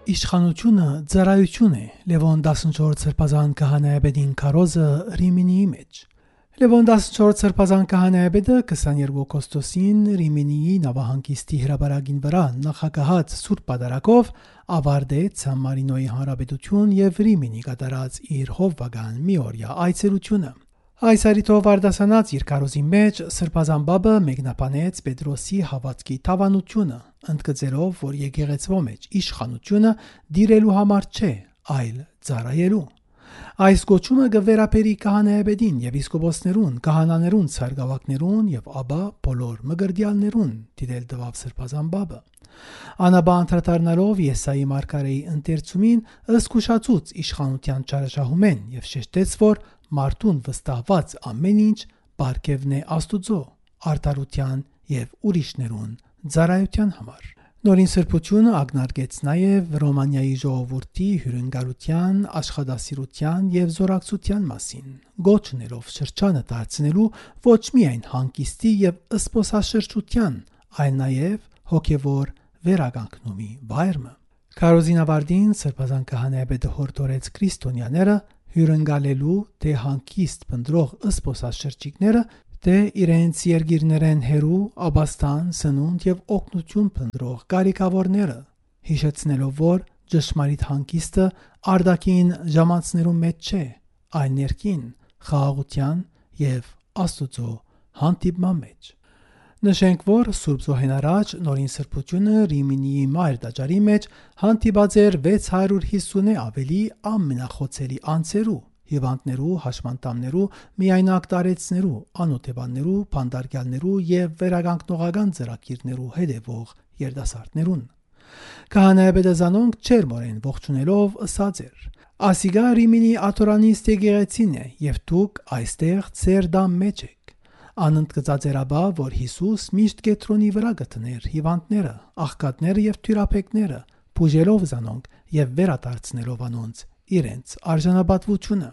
Իշխանությունը ծառայություն է Լևոն 14 սրբազան քահանայապետին քարոզը Ռիմինիի մեջ։ Լևոն 14 սրբազան քահանայապետը 22 օգոստոսին Ռիմինիի նավահանգիստի հրապարակին վրա նախագահած սուրբ պատարագով ավարտեց Սան Մարինոյի հանրապետություն եւ Ռիմինի կատարած իր հովվական միօրյա այցելությունը։ Այս արիթով արդասանած իր քարոզի մեջ սրբազան բաբը մեկնաբանեց Պետրոսի հավատքի թավանությունը, ընդգծելով, որ եկեղեցվո մեջ իշխանությունը դիրելու համար չէ, այլ ծառայելու։ Այս կոչումը կվերապերի քահանայապետին, եպիսկոպոսներուն, քահանաներուն, ցարգավակներուն եւ ապա բոլոր մգրդյալներուն, դիտել տվավ սրբազան բաբը։ Անաբա անդրադառնալով Եսայի մարգարեի ընթերցումին ըսկուշացուց իշխանության ճարաշահումեն եւ շեշտեց, որ մարդուն վստահված ամեն ինչ բարգևն է Աստուծո, արդարության եւ ուրիշներուն ծառայության համար։ Նորին սրբությունը ակնարկեց նաև Ռոմանիայի ժողովրդի հյուրընկալության, աշխատասիրության եւ զորակցության մասին, գոչներով շրջանը դարձնելու ոչ միայն հանգիստի եւ ըսպոսաշրջության, այլ նաև հոգեվոր վերականգնումի վայրը։ Քարոզին ավարտին սրբազան քահանայապետը հորդորեց քրիստոնյաները հյուրընկալելու թե հանգիստ փնտրող ըսպոսաշրջիկները, թե իրենց երգիրներեն հերու, աբաստան, սնունդ եւ օգնություն փնտրող կարիքավորները, հիշեցնելով, որ ճշմարիտ հանգիստը արդակին ժամանցներում մեջ չէ, այլ ներքին խաղաղության եւ Աստուծո հանդիպման մեջ։ Նշենք, որ Սուրբ Զոհեն առաջ նորին սրբությունը Ռիմինիի մայր տաճարի մեջ հանդիպած էր 650-ը ավելի ամենախոցելի անձերու, հիվանդներու, հաշմանդամներու, միայնակ տարեցներու, անօթևաններու, փանդարգյալներու եւ վերականգնողական ծրագիրներու հետևող երիտասարդներուն։ Քահանայապետը Զանոնք չեր մորեն ողջունելով ըսած էր. «Ասիգա Ռիմինի աթորանիստ եկեղեցին է եւ դուք այստեղ ձեր դամ մեջ եք»։ Անընդգծած էր ապա, որ Հիսուս միշտ կետրոնի վրա գտներ հիվանդները, աղքատները եւ թյուրափեկները, բուժելով Զանոնք եւ վերադարձնելով անոնց իրենց արժանապատվությունը։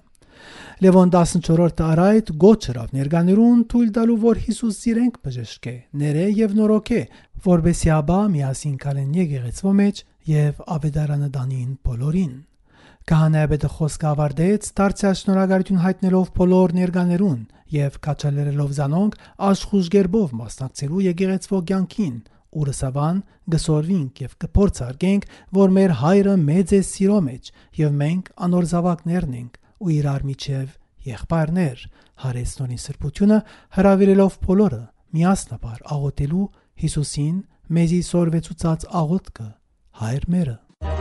Լևոն 14-ը արայդ գոչրավ ներկաներուն թույլ տալու, որ Հիսուս իրենք բժշկե, ներե եւ նորոգե, որբեսի ապա միասին կալեն եկեղեցվո մեջ եւ ավետարանը դանին բոլորին։ Քահանայապետը խոսքը ավարտեց, դարձյալ շնորհակալություն հայտնելով բոլոր ներկաներուն եւ քաչալերելով Զանոնք աշխուժ գերբով մասնակցելու եկեղեցվո կյանքին, ուրսավան գսորվինք եւ կփորձարկենք, որ մեր հայրը մեծ է սիրո մեջ եւ մենք անոր զավակներն ենք ու իրար միջև եղբայրներ, հարեցնորին սրբությունը հրավիրելով բոլորը միասնաբար աղոթելու Հիսուսին մեզի սորվեցուցած աղոթքը հայր մերը։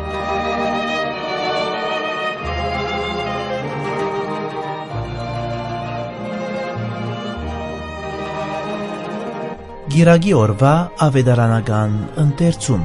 Գիրագի օրվա ավետարանական ընթերցում։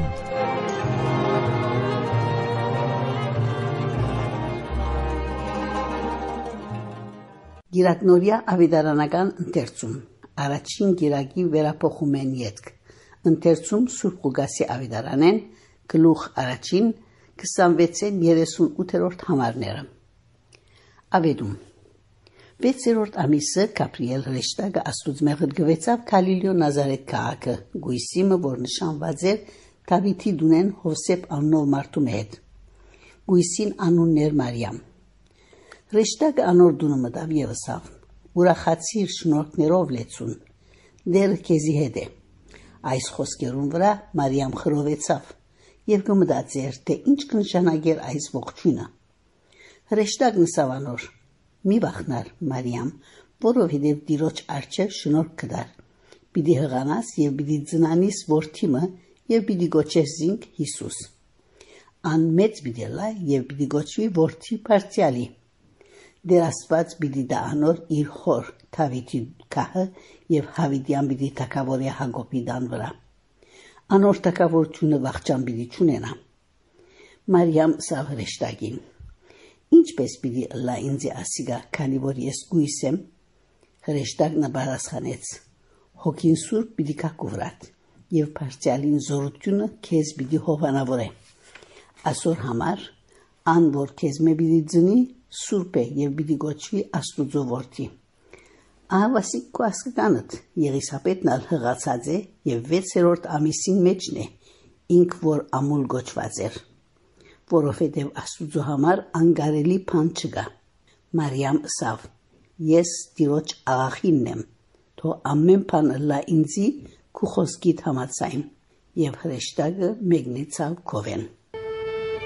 Գիրակնորյա ավետարանական ընթերցում։ Առաջին գիրագի վերափոխումեն ետք։ Ընթերցում Սուրբ Ղուկասի ավետարանեն գլուխ առաջին 26-ին 38-րդ համարները։ Ավետում 6-րդ ամիսը Գաբրիել հրեշտակը Աստուծո մեղր գվեցավ Գալիլեո Նազարեթ քաղաքը, գույսիմը, որ նշանված էր Դավիթի դունեն Հովսեփ անունով մարդու հետ։ Գույսին անուններ Մարիամ։ Հրեշտակը անոր դունը մտավ եւ ասավ. «Ուրախացիր շնորհքներով լեցուն, Տերը քեզի հետ է»։ Այս խոսքերուն վրա Մարիամ խռովեցավ եւ կմտածեր, թե ինչ կնշանակեր այս ողջույնը։ Հրեշտակն ասավ անոր. «Մի վախնար, Մարիամ, որովհետև Տիրոջ առջև շնորհք կդար։ Պիտի հղանաս եւ պիտի ծնանիս որդիմը եւ պիտի գոչես զինք Հիսուս։ Ան մեծ պիտի լա եւ պիտի գոչվի որդի Բարձյալի։ Դեր Աստված պիտի տա անոր իր խոր Դավիթի քահը եւ Հավիդյան պիտի թագավորի Հակոբի դան վրա։ Անոր թագավորությունը վախճան պիտի չունենա»։ Մարիամ ասավ հրեշտակին. «Ինչպես պիտի լա ինձ ասիգա, քանի որ ես գույս եմ»։ Հրեշտակն պատասխանեց. «Հոգին Սուրբ պիտի գա քուվրատ եւ Բարձյալին զորությունը քեզ պիտի հովանավորե։ Այսօր համար ան որ քեզ մե պիտի ծնի Սուրբ է եւ պիտի գոչվի Աստուծո որդի։ Ահավասիկ քո ասկանդ Եղիսաբեթն ալ հղացած է եւ 6-րդ ամիսին մեջն է, ինք որ ամուլ գոչված էր։ որովհետև Աստուծո համար անգարելի բան չկա։ Մարիամ ասավ. Ես Տիրոջ աղախինն եմ, թող ամեն բան լա ինձի քու խոսքիդ համաձայն, եւ հրեշտակը մեկնեցավ քովեն։